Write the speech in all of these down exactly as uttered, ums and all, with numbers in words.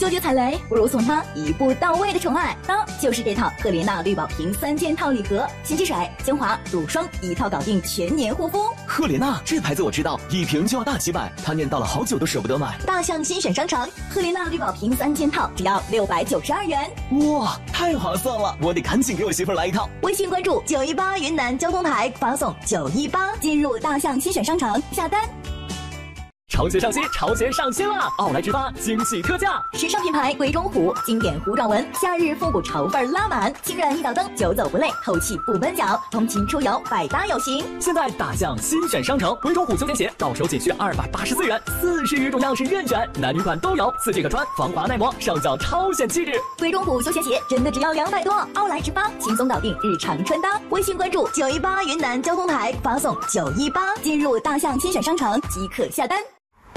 说接踩雷，不如送他一步到位的宠爱，那就是这套赫莲娜绿宝瓶三件套礼盒，洗洁水、精华、乳霜一套搞定全年护肤。 赫莲娜这牌子我知道，一瓶就要大几百，他念叨了好久都舍不得买。 大象新选商城，赫莲娜绿宝瓶三件套只要六百九十二元， 哇，太划算了！我得赶紧给我媳妇来一套。 微信关注九一八云南交通台，发送九一八进入大象新选商城下单。 潮鞋上新，潮鞋上新了！奥莱直发惊喜特价， 时尚品牌鬼冢虎经典弧状纹，夏日复古潮范拉满，轻软一脚蹬，久走不累，透气不闷脚，通勤出游百搭有型。 现在大象新选商城，鬼冢虎休闲鞋到手仅需二百八十四元，四十余种样式任选，男女款都有，四季可穿，防滑耐磨，上脚超显气质。 鬼冢虎休闲鞋真的只要两百多，奥莱直发轻松搞定日常穿搭。微信关注九一八云南交通台，发送九一八进入大象新选商城即可下单。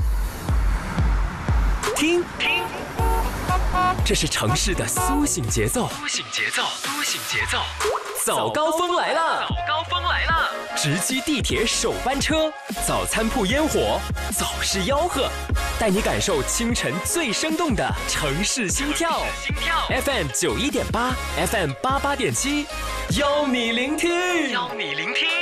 听听，这是城市的苏醒节奏，苏醒节奏，苏醒节奏。早高峰来了，早高峰来了！直击地铁首班车，早餐铺烟火，早市吆喝，带你感受清晨最生动的城市心跳。心跳 F M 九一点八 ，F M 八八点七，邀你聆听，邀你聆听。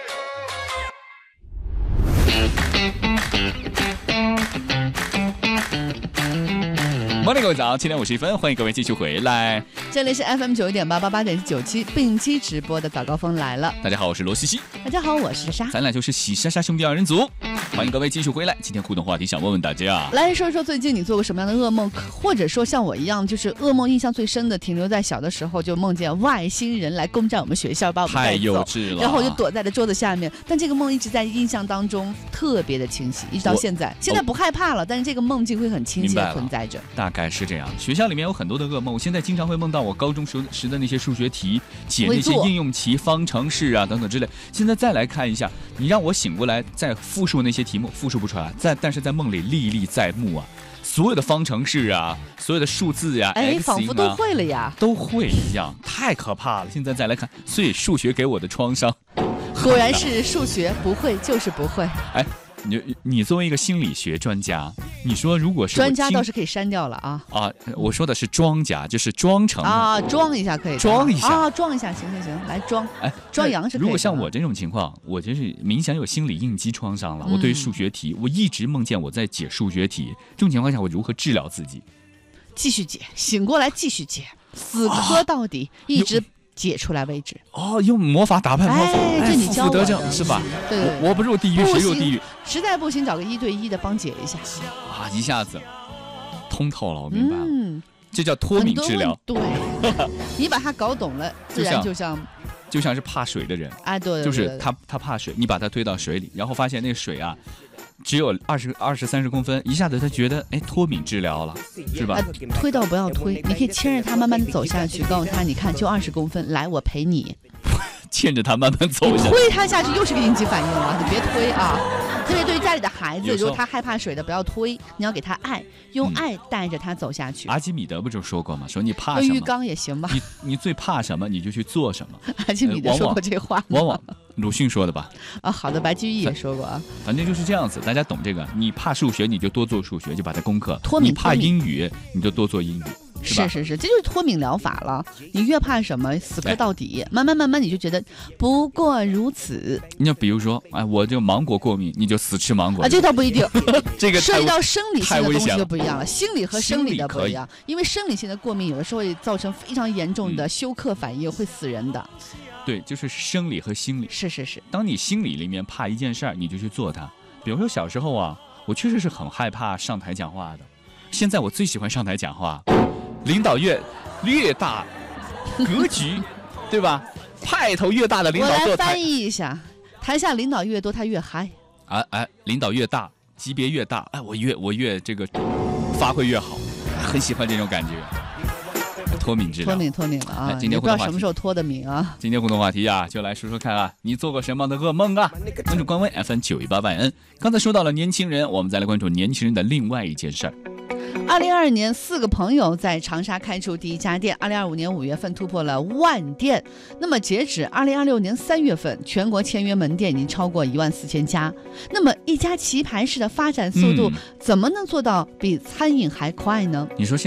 Morning， 各位早，七点五十一分，欢迎各位继续回来。 这里是 F M 九一点八八八点九七并期直播的早高峰来了。 大家好，我是罗西西。 大家好，我是莎。 咱俩就是喜莎莎兄弟二人组，欢迎各位继续回来。今天互动话题想问问大家， 来说说最近你做过什么样的噩梦，或者说像我一样，就是噩梦印象最深的，停留在小的时候就梦见外星人来攻占我们学校，把我们带走， 太幼稚了。 然后我就躲在了桌子下面，但这个梦一直在印象当中特别的清晰，一直到现在。现在不害怕了，但是这个梦境会很清晰的存在着。 大概是这样。学校里面有很多的噩梦，我现在经常会梦到我高中时时的那些数学题，解那些应用题、方程式啊等等之类。现在再来看一下，你让我醒过来再复述那些题目，复述不出来，在但是在梦里历历在目啊，所有的方程式啊，所有的数字呀、啊， 哎，仿佛都会了呀， 都会一样，太可怕了。现在再来看，所以数学给我的创伤， 果然是数学不会就是不会。 哎。你你作为一个心理学专家，你说如果是专家倒是可以删掉了啊啊！我说的是庄家，就是装成啊，装一下可以， 装一下啊，装一下，行行行，来装，哎，装羊是可以的。 如果像我这种情况，我就是明显有心理应激创伤了。嗯、我对数学题，我一直梦见我在解数学题，这种情况下，我如何治疗自己？ 继续解，醒过来继续解，死磕到底，啊、一直。解出来为止哦，用魔法打败魔法， 哎，这你教我的， 正是吧？ 对对对， 我不入地狱谁入地狱？ 实在不行找个一对一的帮解一下啊，一下子通透了，我明白了，嗯，这叫脱敏治疗。 对，你把它搞懂了，自然就像就像是怕水的人， 哎，对， 就是他他怕水，你把他推到水里，然后发现那个水啊。只有二十二十三十公分，一下子他觉得哎脱敏治疗了，是吧？ 啊、推到不要推，你可以牵着他慢慢走下去，告诉他你看就二十公分，来我陪你。 牵着他慢慢走下去， 推他下去又是个应激反应了，你别推啊！特别对于家里的孩子，如果他害怕水的，不要推，你要给他爱，用爱带着他走下去。 阿基米德不就说过吗？说你怕什么？ 浴缸也行吧。 你你最怕什么，你就去做什么。 阿基米德说过这话， 往往鲁迅说的吧？ 啊，好的，白居易也说过啊。 反正就是这样子，大家懂这个。你怕数学，你就多做数学，就把它攻克； 脱敏你怕英语，你就多做英语。是, 是是是，这就是脱敏疗法了。你越怕什么，死磕到底，慢慢慢慢你就觉得不过如此。 你就比如说，哎，我就芒果过敏，你就死吃芒果啊，这倒不一定。 这个涉及到生理性的东西就不一样了，心理和生理的不一样。因为生理性的过敏有的时候会造成非常严重的休克反应，嗯、会死人的。 对，就是生理和心理。 是是是。 当你心理里面怕一件事儿，你就去做它。比如说小时候啊，我确实是很害怕上台讲话的。现在我最喜欢上台讲话。领导越越大，格局，对吧？派头越大的领导做台。我来翻译一下，台下领导越多，他越嗨。 哎哎，领导越大，级别越大，哎，我越我越这个发挥越好，很喜欢这种感觉。脱敏治疗， 脱敏脱敏了啊！ 今天不知道什么时候脱的敏啊？ 今天互动话题啊，就来说说看啊，你做过什么样的噩梦啊？关注官微 F M 九一八万 N。刚才说到了年轻人，我们再来关注年轻人的另外一件事儿。 二零二二年，四个朋友在长沙开出第一家店。二零二五年五月份突破了万店。那么截止二零二六年三月份，全国签约门店已经超过一万四千家。那么一家棋牌室的发展速度，怎么能做到比餐饮还快呢？ 你说现